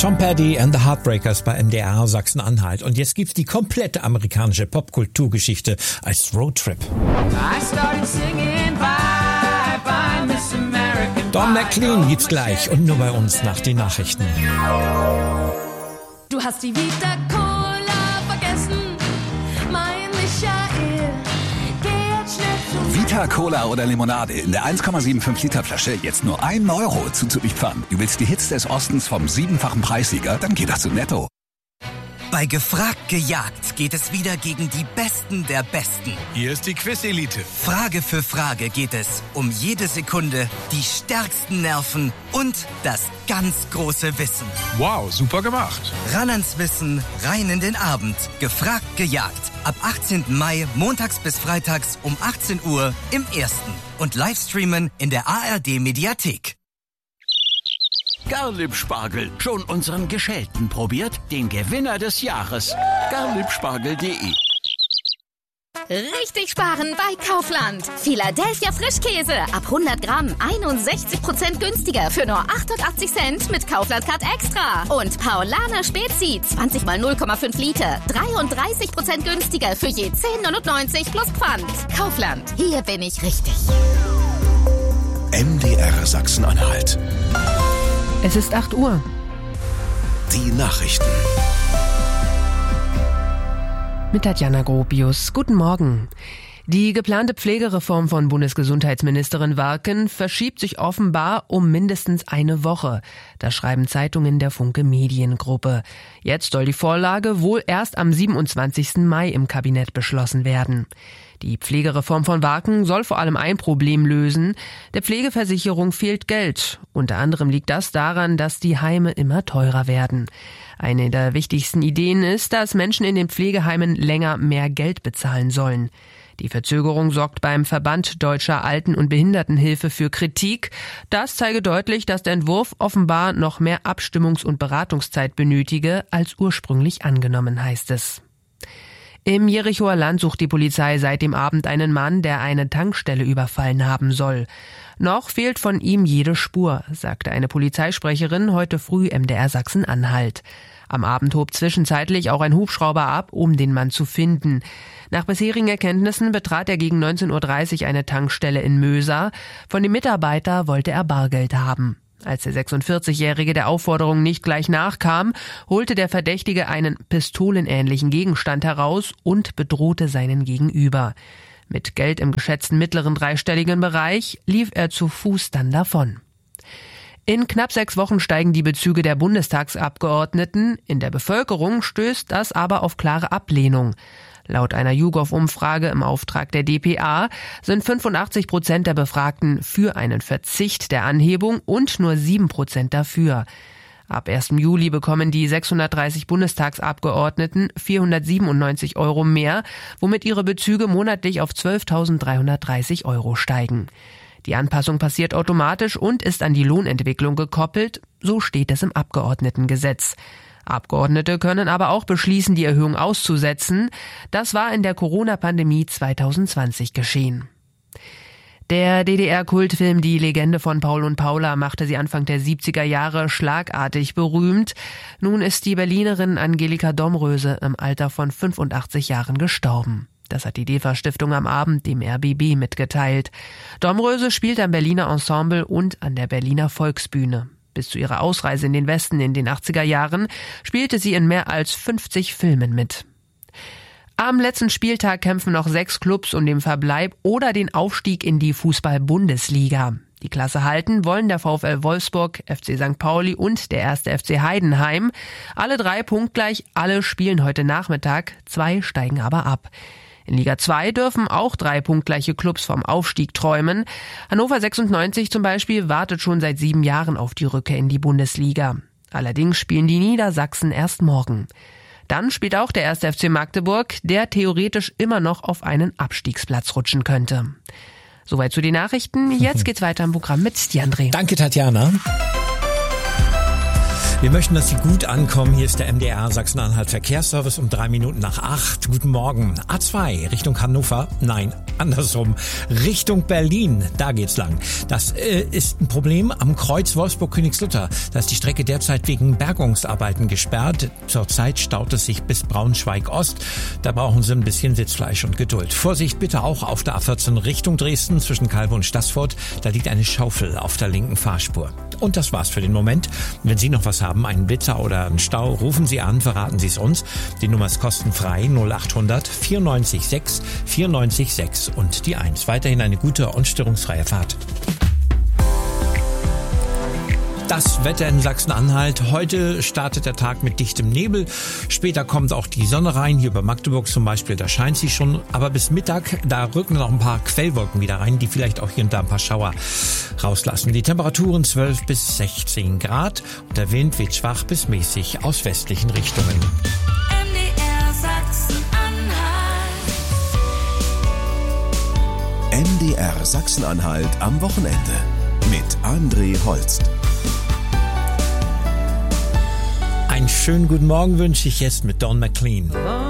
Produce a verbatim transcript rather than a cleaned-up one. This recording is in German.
Tom Petty and the Heartbreakers bei M D R Sachsen-Anhalt. Und jetzt gibt's die komplette amerikanische Popkulturgeschichte als Roadtrip. Don McLean gibt's gleich und nur bei uns nach den Nachrichten. Du hast die Vita Cola vergessen, mein Michael. Geh jetzt schnell zu Vita Cola oder Limonade in der eins Komma fünfundsiebzig Liter Flasche jetzt nur ein Euro zu Zürichpfannen. Du willst die Hits des Ostens vom siebenfachen Preissieger? Dann geht das zu Netto. Bei Gefragt gejagt geht es wieder gegen die Besten der Besten. Hier ist die Quiz-Elite. Frage für Frage geht es um jede Sekunde, die stärksten Nerven und das ganz große Wissen. Wow, super gemacht. Ran ans Wissen, rein in den Abend. Gefragt gejagt. Ab achtzehnten Mai, montags bis freitags um achtzehn Uhr im Ersten. Und Livestreamen in der A R D-Mediathek. Garlieb-Spargel. Schon unseren Geschälten probiert? Den Gewinner des Jahres. garliebspargel punkt de. Richtig sparen bei Kaufland. Philadelphia Frischkäse. Ab hundert Gramm einundsechzig Prozent günstiger für nur achtundachtzig Cent mit Kaufland Card Extra. Und Paulaner Spezi zwanzig mal null Komma fünf Liter. dreiunddreißig Prozent günstiger für je zehn neunundneunzig plus Pfand. Kaufland. Hier bin ich richtig. M D R Sachsen-Anhalt. Es ist acht Uhr. Die Nachrichten. Mit Tatjana Gropius. Guten Morgen. Die geplante Pflegereform von Bundesgesundheitsministerin Warken verschiebt sich offenbar um mindestens eine Woche. Das schreiben Zeitungen der Funke Mediengruppe. Jetzt soll die Vorlage wohl erst am siebenundzwanzigsten Mai im Kabinett beschlossen werden. Die Pflegereform von Warken soll vor allem ein Problem lösen. Der Pflegeversicherung fehlt Geld. Unter anderem liegt das daran, dass die Heime immer teurer werden. Eine der wichtigsten Ideen ist, dass Menschen in den Pflegeheimen länger mehr Geld bezahlen sollen. Die Verzögerung sorgt beim Verband Deutscher Alten- und Behindertenhilfe für Kritik. Das zeige deutlich, dass der Entwurf offenbar noch mehr Abstimmungs- und Beratungszeit benötige, als ursprünglich angenommen, heißt es. Im Jerichoer Land sucht die Polizei seit dem Abend einen Mann, der eine Tankstelle überfallen haben soll. Noch fehlt von ihm jede Spur, sagte eine Polizeisprecherin heute früh M D R Sachsen-Anhalt. Am Abend hob zwischenzeitlich auch ein Hubschrauber ab, um den Mann zu finden. Nach bisherigen Erkenntnissen betrat er gegen neunzehn Uhr dreißig eine Tankstelle in Möser. Von dem Mitarbeiter wollte er Bargeld haben. Als der sechsundvierzigjährige der Aufforderung nicht gleich nachkam, holte der Verdächtige einen pistolenähnlichen Gegenstand heraus und bedrohte seinen Gegenüber. Mit Geld im geschätzten mittleren dreistelligen Bereich lief er zu Fuß dann davon. In knapp sechs Wochen steigen die Bezüge der Bundestagsabgeordneten. In der Bevölkerung stößt das aber auf klare Ablehnung. Laut einer YouGov-Umfrage im Auftrag der d p a sind fünfundachtzig Prozent der Befragten für einen Verzicht der Anhebung und nur sieben Prozent dafür. Ab ersten Juli bekommen die sechshundertdreißig Bundestagsabgeordneten vierhundertsiebenundneunzig Euro mehr, womit ihre Bezüge monatlich auf zwölftausenddreihundertdreißig Euro steigen. Die Anpassung passiert automatisch und ist an die Lohnentwicklung gekoppelt, so steht es im Abgeordnetengesetz. Abgeordnete können aber auch beschließen, die Erhöhung auszusetzen. Das war in der Corona-Pandemie zweitausendzwanzig geschehen. Der D D R-Kultfilm Die Legende von Paul und Paula machte sie Anfang der siebziger Jahre schlagartig berühmt. Nun ist die Berlinerin Angelika Domröse im Alter von fünfundachtzig Jahren gestorben. Das hat die D E F A-Stiftung am Abend dem R B B mitgeteilt. Domröse spielt am Berliner Ensemble und an der Berliner Volksbühne. Bis zu ihrer Ausreise in den Westen in den achtziger Jahren spielte sie in mehr als fünfzig Filmen mit. Am letzten Spieltag kämpfen noch sechs Clubs um den Verbleib oder den Aufstieg in die Fußball-Bundesliga. Die Klasse halten wollen der VfL Wolfsburg, F C Sankt Pauli und der erste F C Heidenheim. Alle drei punktgleich, alle spielen heute Nachmittag, zwei steigen aber ab. In Liga zwei dürfen auch drei punktgleiche Clubs vom Aufstieg träumen. Hannover sechsundneunzig zum Beispiel wartet schon seit sieben Jahren auf die Rückkehr in die Bundesliga. Allerdings spielen die Niedersachsen erst morgen. Dann spielt auch der erste F C Magdeburg, der theoretisch immer noch auf einen Abstiegsplatz rutschen könnte. Soweit zu den Nachrichten. Jetzt geht's weiter im Programm mit Stiandre. Danke, Tatjana. Wir möchten, dass Sie gut ankommen. Hier ist der M D R Sachsen-Anhalt Verkehrsservice um drei Minuten nach acht. Guten Morgen. A zwei Richtung Hannover. Nein, andersrum. Richtung Berlin. Da geht's lang. Das äh, ist ein Problem am Kreuz Wolfsburg-Königslutter. Da ist die Strecke derzeit wegen Bergungsarbeiten gesperrt. Zurzeit staut es sich bis Braunschweig-Ost. Da brauchen Sie ein bisschen Sitzfleisch und Geduld. Vorsicht bitte auch auf der A vierzehn Richtung Dresden zwischen Calbe und Staßfurt. Da liegt eine Schaufel auf der linken Fahrspur. Und das war's für den Moment. Wenn Sie noch was haben, einen Blitzer oder einen Stau, rufen Sie an, verraten Sie es uns. Die Nummer ist kostenfrei null acht hundert vierundneunzig sechs vierundneunzig sechs und die eins. Weiterhin eine gute und störungsfreie Fahrt. Das Wetter in Sachsen-Anhalt. Heute startet der Tag mit dichtem Nebel. Später kommt auch die Sonne rein. Hier bei Magdeburg zum Beispiel, da scheint sie schon. Aber bis Mittag, da rücken noch ein paar Quellwolken wieder rein, die vielleicht auch hier und da ein paar Schauer rauslassen. Die Temperaturen zwölf bis sechzehn Grad. Und der Wind weht schwach bis mäßig aus westlichen Richtungen. M D R Sachsen-Anhalt. M D R Sachsen-Anhalt am Wochenende mit André Holst. Einen schönen guten Morgen wünsche ich jetzt mit Don McLean.